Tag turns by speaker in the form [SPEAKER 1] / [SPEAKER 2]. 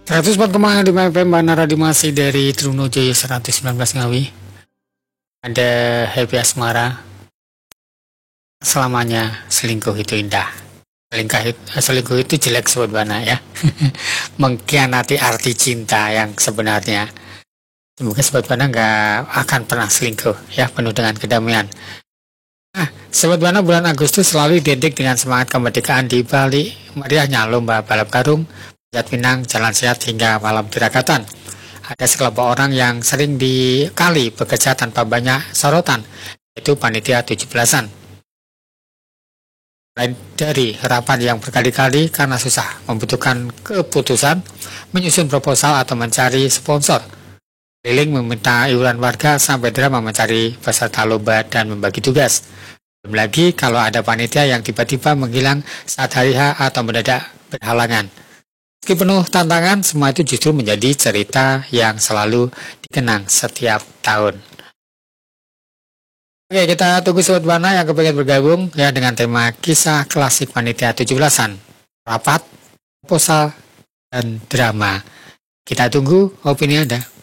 [SPEAKER 1] 104,5 FM Banara Dimasi dari Trunojoyo 119 Ngawi. Ada Happy Asmara. Selamanya selingkuh itu indah. Selingkuh itu jelek sobat Bana ya. Mengkhianati arti cinta yang sebenarnya. Semoga sobat Bana nggak akan pernah selingkuh ya, penuh dengan kedamaian. Nah, sobat Bana, bulan Agustus selalu identik dengan semangat kemerdekaan di Bali. Meriahnya lomba balap karung, panjat pinang, jalan sehat hingga malam tirakatan. Ada sekelompok orang yang sering dikali bekerja tanpa banyak sorotan, yaitu panitia 17-an. Lain dari harapan yang berkali-kali karena susah membutuhkan keputusan, menyusun proposal atau mencari sponsor. Keliling meminta iuran warga sampai drama mencari peserta lomba dan membagi tugas. Belum lagi kalau ada panitia yang tiba-tiba menghilang saat hari H atau mendadak berhalangan. Meski penuh tantangan, semua itu justru menjadi cerita yang selalu dikenang setiap tahun. Oke, kita tunggu sobat Bana yang kepengen bergabung ya dengan tema kisah klasik panitia 17-an, rapat, proposal, dan drama. Kita tunggu opini Anda.